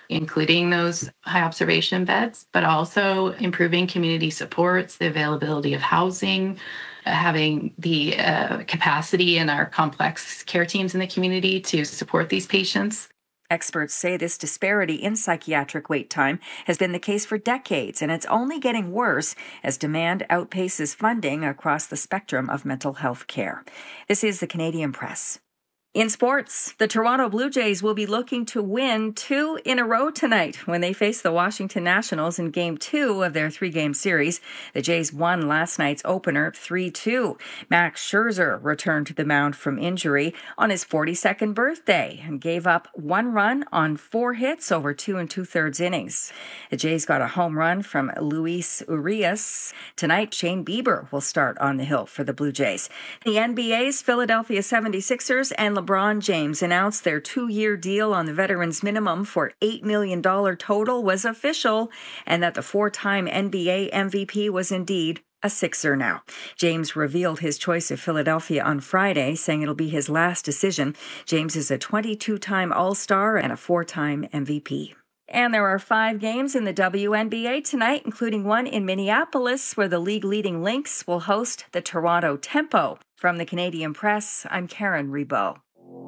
including those high observation beds, but also improving community supports, the availability of housing, having the capacity in our complex care teams in the community to support these patients. Experts say this disparity in psychiatric wait time has been the case for decades, and it's only getting worse as demand outpaces funding across the spectrum of mental health care. This is the Canadian Press. In sports, the Toronto Blue Jays will be looking to win 2 in a row tonight when they face the Washington Nationals in Game 2 of their 3-game series. The Jays won last night's opener 3-2. Max Scherzer returned to the mound from injury on his 42nd birthday and gave up 1 run on 4 hits over 2 2/3 innings. The Jays got a home run from Luis Urias. Tonight, Shane Bieber will start on the hill for the Blue Jays. The NBA's Philadelphia 76ers and LeBron James announced their 2-year deal on the veterans minimum for $8 million total was official, and that the 4-time NBA MVP was indeed a Sixer now. James revealed his choice of Philadelphia on Friday, saying it'll be his last decision. James is a 22-time All-Star and a 4-time MVP. And there are 5 games in the WNBA tonight, including one in Minneapolis, where the league-leading Lynx will host the Toronto Tempo. From the Canadian Press, I'm Karen Reboux.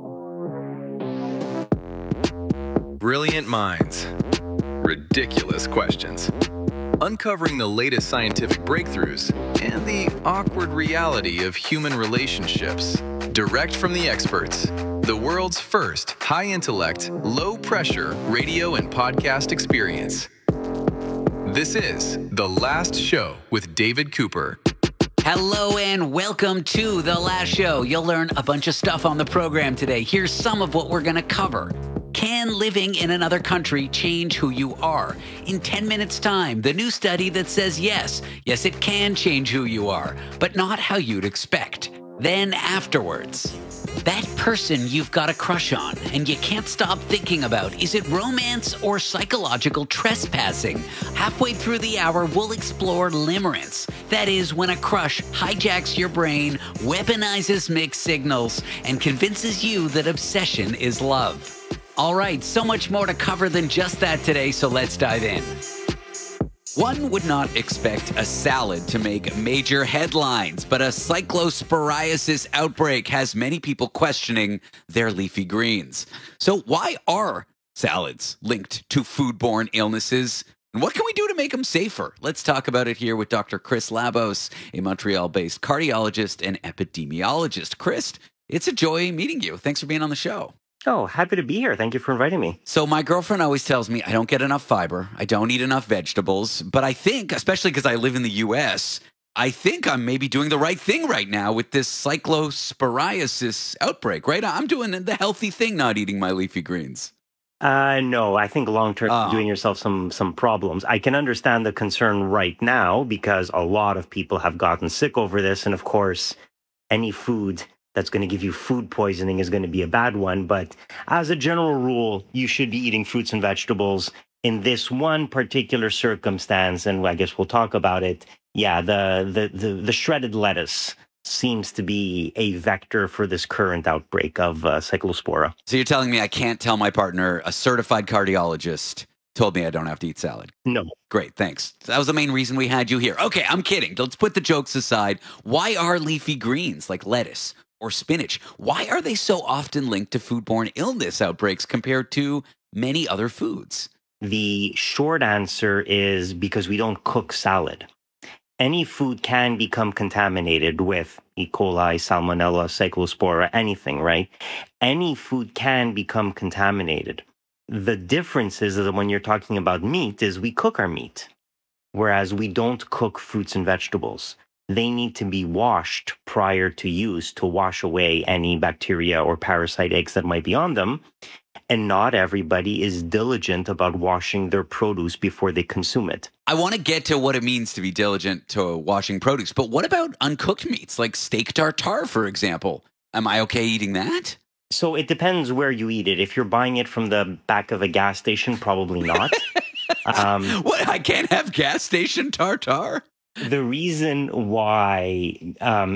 Brilliant minds. Ridiculous questions. Uncovering the latest scientific breakthroughs and the awkward reality of human relationships. Direct from the experts. The world's first high-intellect, low-pressure radio and podcast experience. This is The Last Show with David Cooper. Hello and welcome to The Last Show. You'll learn a bunch of stuff on the program today. Here's some of what we're going to cover. Can living in another country change who you are? In 10 minutes' time, the new study that says yes, it can change who you are, but not how you'd expect. Then afterwards, that person you've got a crush on and you can't stop thinking about, is it romance or psychological trespassing? Halfway through the hour, we'll explore limerence. That is when a crush hijacks your brain, weaponizes mixed signals, and convinces you that obsession is love. All right, so much more to cover than just that today, so let's dive in. One would not expect a salad to make major headlines, but a cyclosporiasis outbreak has many people questioning their leafy greens. So why are salads linked to foodborne illnesses? And what can we do to make them safer? Let's talk about it here with Dr. Chris Labos, a Montreal-based cardiologist and epidemiologist. Chris, it's a joy meeting you. Thanks for being on the show. Oh, happy to be here. Thank you for inviting me. So my girlfriend always tells me I don't get enough fiber. I don't eat enough vegetables. But I think, especially because I live in the U.S., I think I'm maybe doing the right thing right now with this cyclosporiasis outbreak, right? I'm doing the healthy thing, not eating my leafy greens. No, I think long-term you're doing yourself some problems. I can understand the concern right now because a lot of people have gotten sick over this. And of course, any food that's going to give you food poisoning is going to be a bad one. But as a general rule, you should be eating fruits and vegetables. In this one particular circumstance, and I guess we'll talk about it, yeah, the shredded lettuce seems to be a vector for this current outbreak of cyclospora. So you're telling me I can't tell my partner, a certified cardiologist, told me I don't have to eat salad? No. Great, thanks. That was the main reason we had you here. Okay, I'm kidding. Let's put the jokes aside. Why are leafy greens like lettuce or spinach, why are they so often linked to foodborne illness outbreaks compared to many other foods? The short answer is because we don't cook salad. Any food can become contaminated with E. coli, salmonella, cyclospora, anything, right? Any food can become contaminated. The difference is that when you're talking about meat is we cook our meat, whereas we don't cook fruits and vegetables. They need to be washed prior to use to wash away any bacteria or parasite eggs that might be on them. And not everybody is diligent about washing their produce before they consume it. I want to get to what it means to be diligent to washing produce, but what about uncooked meats like steak tartare, for example? Am I okay eating that? So it depends where you eat it. If you're buying it from the back of a gas station, probably not. What? I can't have gas station tartare? The reason why,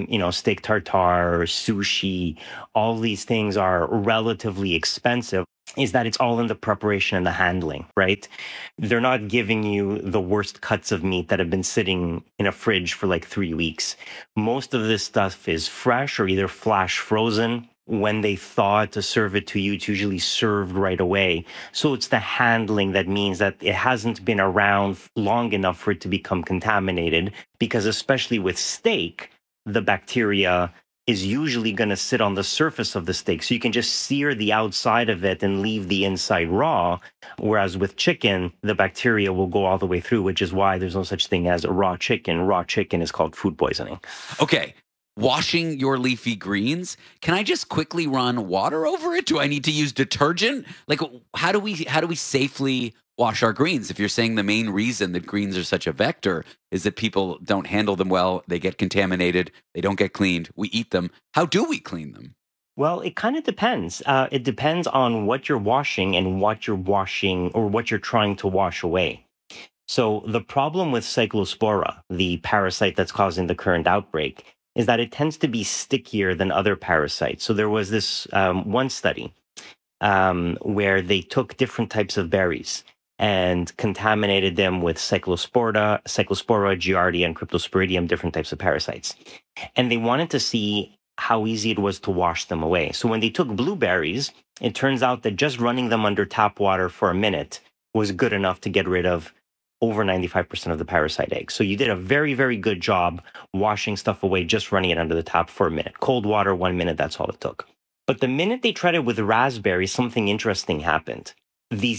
steak tartare, sushi, all these things are relatively expensive. is that it's all in the preparation and the handling, right? They're not giving you the worst cuts of meat that have been sitting in a fridge for like 3 weeks. Most of this stuff is fresh or either flash frozen. When they thaw to serve it to you, it's usually served right away. So it's the handling that means that it hasn't been around long enough for it to become contaminated, because especially with steak, the bacteria is usually going to sit on the surface of the steak. So you can just sear the outside of it and leave the inside raw. Whereas with chicken, the bacteria will go all the way through, which is why there's no such thing as raw chicken. Raw chicken is called food poisoning. Okay. Washing your leafy greens, can I just quickly run water over it? Do I need to use detergent? Like, how do we safely wash our greens? If you're saying the main reason that greens are such a vector is that people don't handle them well, they get contaminated, they don't get cleaned, we eat them. How do we clean them? Well, it kind of depends. It depends on what you're washing and what you're washing or what you're trying to wash away. So the problem with Cyclospora, the parasite that's causing the current outbreak, is that it tends to be stickier than other parasites. So there was this one study where they took different types of berries and contaminated them with Cyclospora, Giardia, and Cryptosporidium, different types of parasites. And they wanted to see how easy it was to wash them away. So when they took blueberries, it turns out that just running them under tap water for a minute was good enough to get rid of over 95% of the parasite eggs. So you did a very, very good job washing stuff away, just running it under the tap for a minute. Cold water, 1 minute, that's all it took. But the minute they tried it with raspberries, something interesting happened. The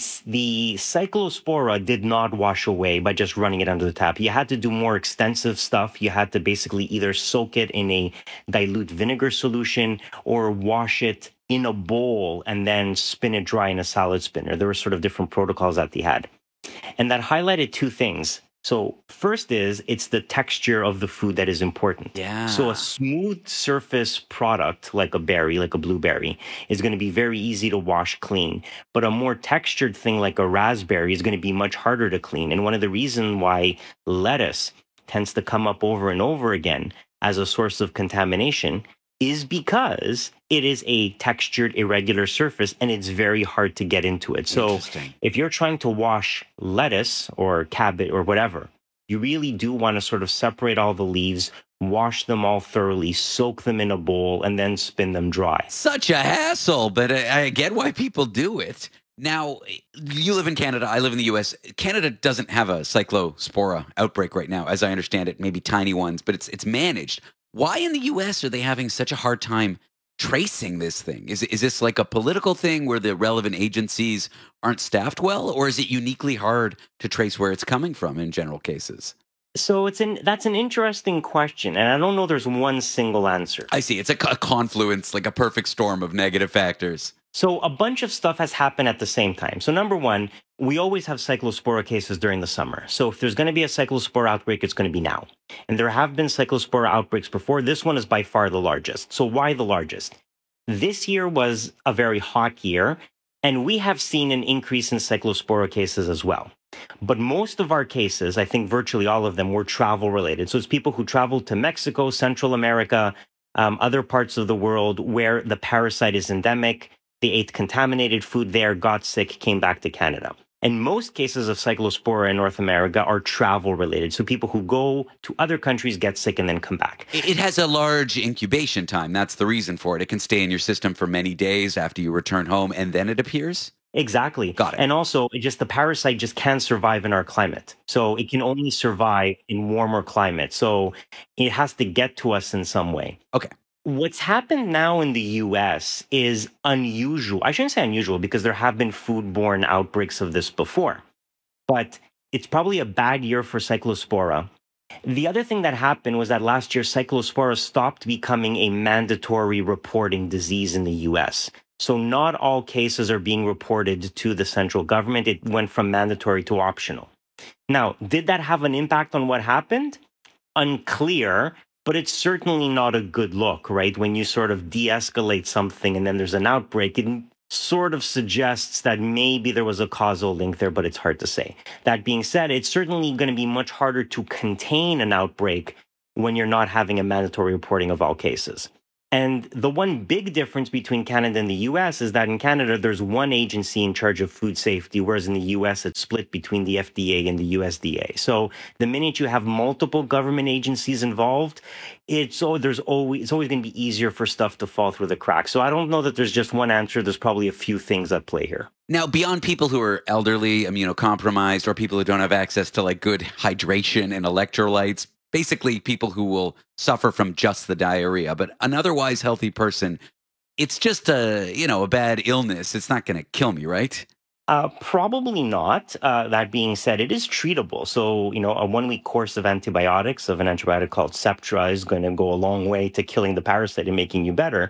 Cyclospora did not wash away by just running it under the tap. You had to do more extensive stuff. You had to basically either soak it in a dilute vinegar solution or wash it in a bowl and then spin it dry in a salad spinner. There were sort of different protocols that they had. And that highlighted two things. So first is it's the texture of the food that is important. Yeah. So a smooth surface product like a berry, like a blueberry, is going to be very easy to wash clean. But a more textured thing like a raspberry is going to be much harder to clean. And one of the reasons why lettuce tends to come up over and over again as a source of contamination is because it is a textured, irregular surface, and it's very hard to get into it. So if you're trying to wash lettuce or cabbage or whatever, you really do want to sort of separate all the leaves, wash them all thoroughly, soak them in a bowl, and then spin them dry. Such a hassle, but I get why people do it. Now, you live in Canada, I live in the U.S. Canada doesn't have a Cyclospora outbreak right now, as I understand it, maybe tiny ones, but it's managed. Why in the U.S. are they having such a hard time tracing this thing? Is this like a political thing where the relevant agencies aren't staffed well, or is it uniquely hard to trace where it's coming from in general cases? So that's an interesting question, and I don't know there's one single answer. I see. It's a confluence, like a perfect storm of negative factors. So a bunch of stuff has happened at the same time. So number one, we always have Cyclospora cases during the summer. So if there's going to be a Cyclospora outbreak, it's going to be now. And there have been Cyclospora outbreaks before. This one is by far the largest. So why the largest? This year was a very hot year, and we have seen an increase in Cyclospora cases as well. But most of our cases, I think virtually all of them, were travel related. So it's people who traveled to Mexico, Central America, other parts of the world where the parasite is endemic. They ate contaminated food there, got sick, came back to Canada. And most cases of Cyclospora in North America are travel related. So people who go to other countries, get sick, and then come back. It has a large incubation time. That's the reason for it. It can stay in your system for many days after you return home, and then it appears? Exactly. Got it. And also, the parasite just can't survive in our climate. So it can only survive in warmer climates. So it has to get to us in some way. Okay. What's happened now in the US is unusual. I shouldn't say unusual because there have been foodborne outbreaks of this before, but it's probably a bad year for Cyclospora. The other thing that happened was that last year, Cyclospora stopped becoming a mandatory reporting disease in the US. So not all cases are being reported to the central government. It went from mandatory to optional. Now, did that have an impact on what happened? Unclear. But it's certainly not a good look, right? When you sort of de-escalate something and then there's an outbreak, it sort of suggests that maybe there was a causal link there, but it's hard to say. That being said, it's certainly going to be much harder to contain an outbreak when you're not having a mandatory reporting of all cases. And the one big difference between Canada and the US is that in Canada, there's one agency in charge of food safety, whereas in the US, it's split between the FDA and the USDA. So the minute you have multiple government agencies involved, it's always going to be easier for stuff to fall through the cracks. So I don't know that there's just one answer. There's probably a few things at play here. Now, beyond people who are elderly, immunocompromised, or people who don't have access to like good hydration and electrolytes, basically people who will suffer from just the diarrhea, but an otherwise healthy person, it's just a bad illness. It's not going to kill me, right? Probably not. That being said, it is treatable. So, a 1-week course of antibiotics, of an antibiotic called Septra, is going to go a long way to killing the parasite and making you better.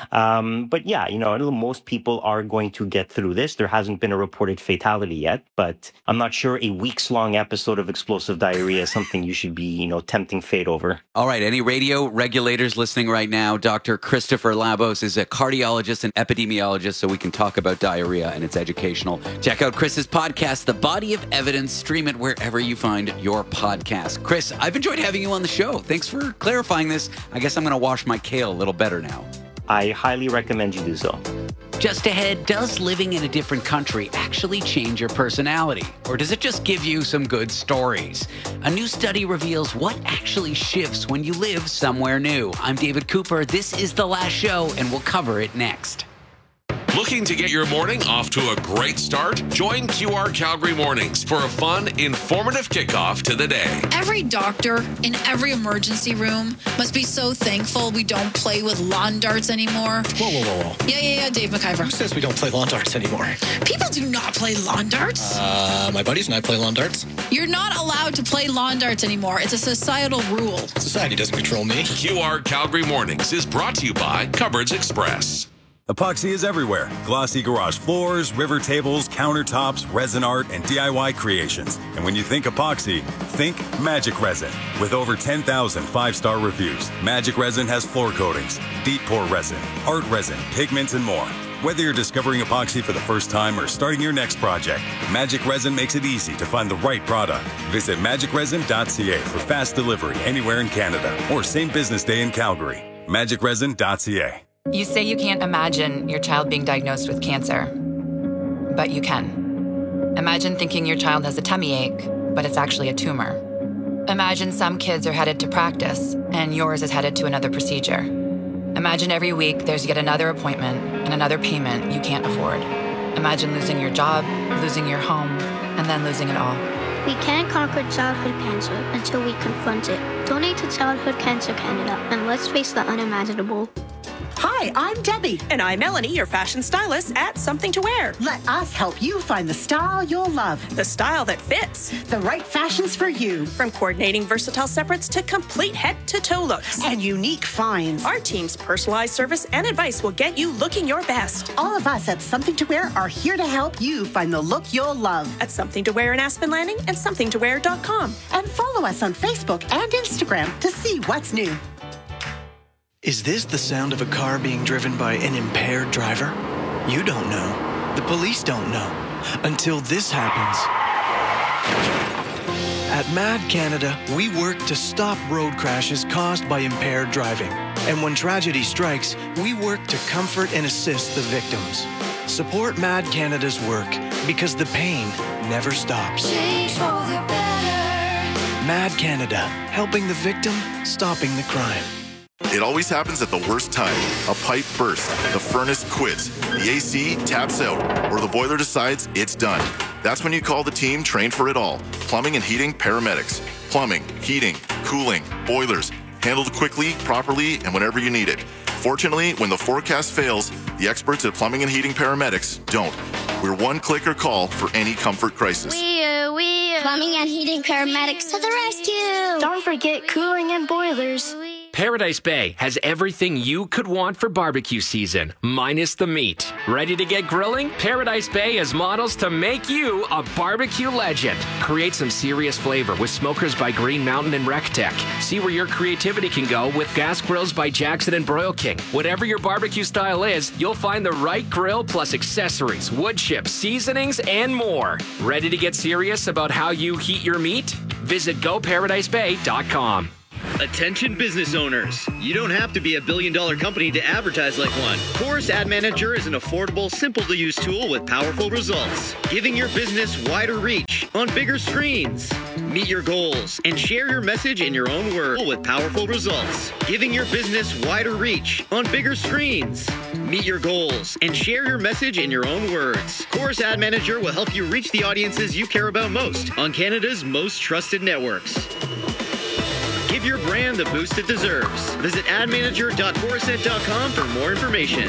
But yeah, most people are going to get through this. There hasn't been a reported fatality yet, but I'm not sure a weeks-long episode of explosive diarrhea is something you should be, tempting fate over. All right. Any radio regulators listening right now? Dr. Christopher Labos is a cardiologist and epidemiologist, so we can talk about diarrhea, and it's educational. Check out Chris's podcast, The Body of Evidence. Stream it wherever you find your podcast. Chris, I've enjoyed having you on the show. Thanks for clarifying this. I guess I'm going to wash my kale a little better now. I highly recommend you do so. Just ahead, does living in a different country actually change your personality? Or does it just give you some good stories? A new study reveals what actually shifts when you live somewhere new. I'm David Cooper. This is The Last Show, and we'll cover it next. Looking to get your morning off to a great start? Join QR Calgary Mornings for a fun, informative kickoff to the day. Every doctor in every emergency room must be so thankful we don't play with lawn darts anymore. Whoa. Yeah, Dave McIver. Who says we don't play lawn darts anymore? People do not play lawn darts. My buddies and I play lawn darts. You're not allowed to play lawn darts anymore. It's a societal rule. Society doesn't control me. QR Calgary Mornings is brought to you by Cupboards Express. Epoxy is everywhere. Glossy garage floors, river tables, countertops, resin art, and DIY creations. And when you think epoxy, think Magic Resin. With over 10,000 5-star reviews, Magic Resin has floor coatings, deep pour resin, art resin, pigments, and more. Whether you're discovering epoxy for the first time or starting your next project, Magic Resin makes it easy to find the right product. Visit magicresin.ca for fast delivery anywhere in Canada or same business day in Calgary. magicresin.ca. You say you can't imagine your child being diagnosed with cancer, but you can. Imagine thinking your child has a tummy ache, but it's actually a tumor. Imagine some kids are headed to practice, and yours is headed to another procedure. Imagine every week there's yet another appointment and another payment you can't afford. Imagine losing your job, losing your home, and then losing it all. We can't conquer childhood cancer until we confront it. Donate to Childhood Cancer Canada, and let's face the unimaginable. Hi, I'm Debbie. And I'm Melanie, your fashion stylist at Something to Wear. Let us help you find the style you'll love. The style that fits. The right fashions for you. From coordinating versatile separates to complete head-to-toe looks. And unique finds. Our team's personalized service and advice will get you looking your best. All of us at Something to Wear are here to help you find the look you'll love. At Something to Wear in Aspen Landing and somethingtowear.com. And follow us on Facebook and Instagram to see what's new. Is this the sound of a car being driven by an impaired driver? You don't know. The police don't know. Until this happens. At MAD Canada, we work to stop road crashes caused by impaired driving. And when tragedy strikes, we work to comfort and assist the victims. Support MAD Canada's work because the pain never stops. Change for the better. MAD Canada, helping the victim, stopping the crime. It always happens at the worst time. A pipe bursts, the furnace quits, the AC taps out, or the boiler decides it's done. That's when you call the team trained for it all. Plumbing and heating paramedics. Plumbing, heating, cooling, boilers. Handled quickly, properly, and whenever you need it. Fortunately, when the forecast fails, the experts at Plumbing and Heating Paramedics don't. We're one click or call for any comfort crisis. Plumbing and Heating Paramedics to the rescue. Don't forget cooling and boilers. Paradise Bay has everything you could want for barbecue season, minus the meat. Ready to get grilling? Paradise Bay has models to make you a barbecue legend. Create some serious flavor with smokers by Green Mountain and RecTech. See where your creativity can go with gas grills by Jackson and Broil King. Whatever your barbecue style is, you'll find the right grill plus accessories, wood chips, seasonings, and more. Ready to get serious about how you heat your meat? Visit GoParadiseBay.com. Attention business owners. You don't have to be a billion-dollar company to advertise like one. Chorus Ad Manager is an affordable, simple-to-use tool with powerful results, giving your business wider reach on bigger screens. Meet your goals and share your message in your own words with powerful results, giving your business wider reach on bigger screens. Meet your goals and share your message in your own words. Chorus Ad Manager will help you reach the audiences you care about most on Canada's most trusted networks. Give your brand the boost it deserves. Visit admanager.chorusnet.com for more information.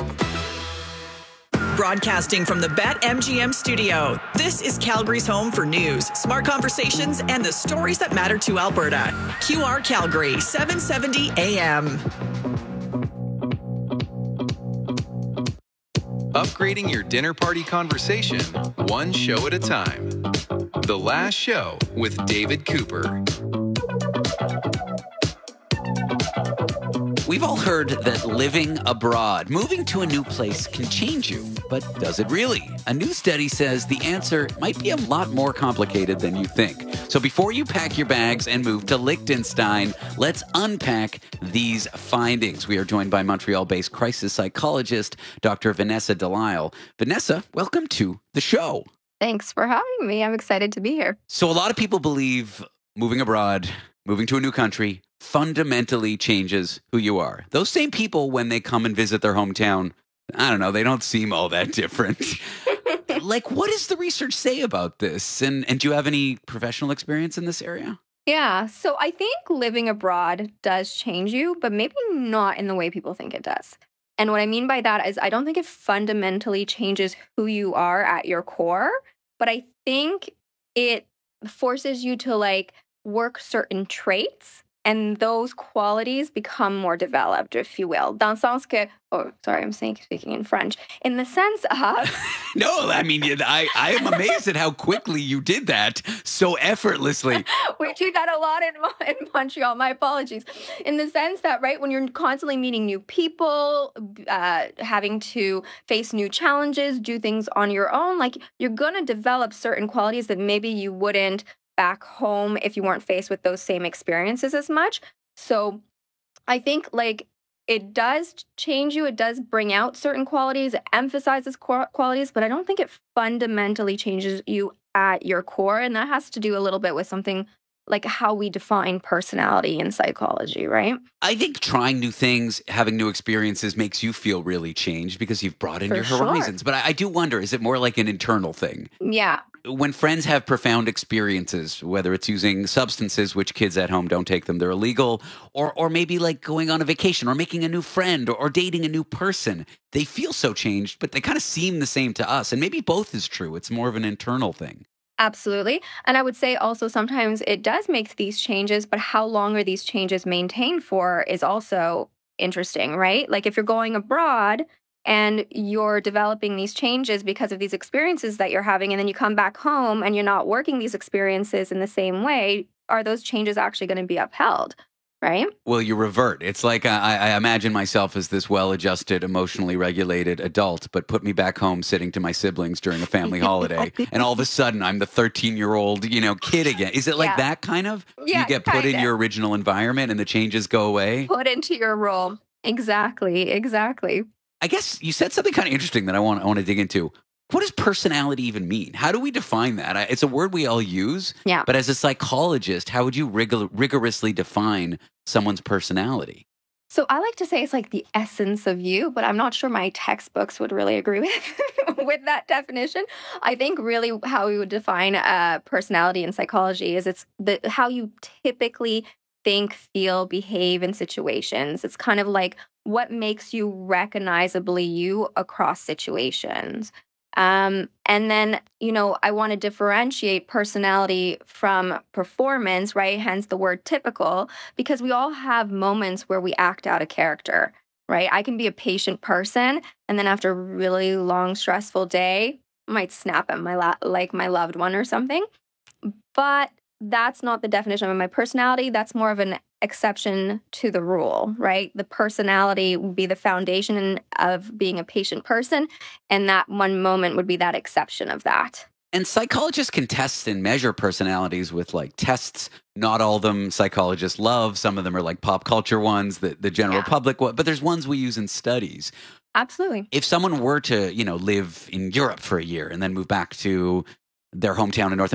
Broadcasting from the BetMGM studio, this is Calgary's home for news, smart conversations, and the stories that matter to Alberta. QR Calgary, 770 AM. Upgrading your dinner party conversation, one show at a time. The Last Show with David Cooper. We've all heard that living abroad, moving to a new place can change you, but does it really? A new study says the answer might be a lot more complicated than you think. So before you pack your bags and move to Liechtenstein, let's unpack these findings. We are joined by Montreal-based crisis psychologist, Dr. Vanessa Delisle. Vanessa, welcome to the show. Thanks for having me. I'm excited to be here. So a lot of people believe moving abroad, moving to a new country, fundamentally changes who you are. Those same people, when they come and visit their hometown, I don't know, they don't seem all that different. Like, what does the research say about this? And do you have any professional experience in this area? Yeah, so I think living abroad does change you, but maybe not in the way people think it does. And what I mean by that is I don't think it fundamentally changes who you are at your core, but I think it forces you to work certain traits, and those qualities become more developed, if you will. Dans le sens que, I'm speaking in French, in the sense of... No, I mean, I am amazed at how quickly you did that so effortlessly. We do that a lot in Montreal. My apologies. In the sense that, right, when you're constantly meeting new people, having to face new challenges, do things on your own, you're going to develop certain qualities that maybe you wouldn't back home if you weren't faced with those same experiences as much. So I think it does change you. It does bring out certain qualities, it emphasizes qualities, but I don't think it fundamentally changes you at your core. And that has to do a little bit with something like how we define personality in psychology, right? I think trying new things, having new experiences makes you feel really changed because you've broadened your horizons. But I do wonder, is it more like an internal thing? Yeah. When friends have profound experiences, whether it's using substances, which kids at home don't take them, they're illegal, or maybe going on a vacation or making a new friend or dating a new person, they feel so changed, but they kind of seem the same to us. And maybe both is true. It's more of an internal thing. Absolutely. And I would say also sometimes it does make these changes, but how long are these changes maintained for is also interesting, right? If you're going abroad and you're developing these changes because of these experiences that you're having, and then you come back home and you're not working these experiences in the same way, are those changes actually going to be upheld? Right? Well, you revert. It's like I imagine myself as this well-adjusted, emotionally regulated adult, but put me back home sitting to my siblings during a family holiday, and all of a sudden I'm the 13-year-old, kid again. Is it like that kind of? Yeah, you get put in your original environment and the changes go away? Put into your role. Exactly. I guess you said something kind of interesting that I want to dig into. What does personality even mean? How do we define that? It's a word we all use. Yeah. But as a psychologist, how would you rigorously define someone's personality? So I like to say it's like the essence of you, but I'm not sure my textbooks would really agree with that definition. I think really how we would define personality in psychology is it's how you typically think, feel, behave in situations. It's kind of like what makes you recognizably you across situations. And then, I want to differentiate personality from performance, right? Hence the word typical, because we all have moments where we act out a character, right? I can be a patient person, and then after a really long, stressful day, I might snap at my loved one or something. But that's not the definition of my personality. That's more of an exception to the rule, right? The personality would be the foundation of being a patient person, and that one moment would be that exception of that. And psychologists can test and measure personalities with like tests. Not all of them psychologists love. Some of them are like pop culture ones that the general public, but there's ones we use in studies. Absolutely. If someone were to, live in Europe for a year and then move back to their hometown in North